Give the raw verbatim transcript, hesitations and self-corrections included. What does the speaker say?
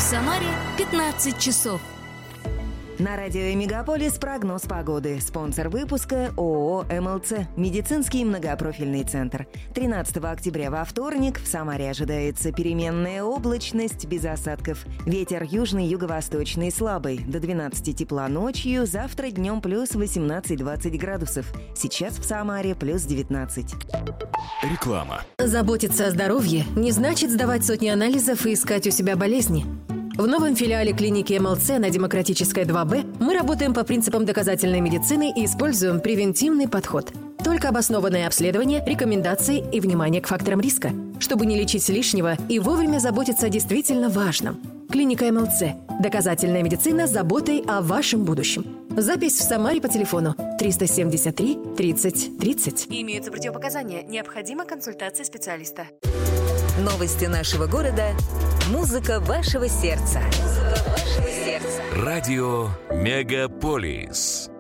Самаре пятнадцать часов. На радио «Мегаполис» прогноз погоды. Спонсор выпуска ООО «МЛЦ» – медицинский многопрофильный центр. тринадцатого октября во вторник в Самаре ожидается переменная облачность без осадков. Ветер южный, юго-восточный слабый. До двенадцати тепла ночью, завтра днем плюс восемнадцать-двадцать градусов. Сейчас в Самаре плюс девятнадцать. Реклама. Заботиться о здоровье не значит сдавать сотни анализов и искать у себя болезни. В новом филиале клиники МЛЦ на Демократической два Б мы работаем по принципам доказательной медицины и используем превентивный подход. Только обоснованное обследование, рекомендации и внимание к факторам риска, чтобы не лечить лишнего и вовремя заботиться о действительно важном. Клиника МЛЦ. Доказательная медицина с заботой о вашем будущем. Запись в Самаре по телефону триста семьдесят три тридцать тридцать. Имеются противопоказания. Необходима консультация специалиста. Новости нашего города. Музыка вашего сердца. Музыка вашего сердца. Радио «Мегаполис».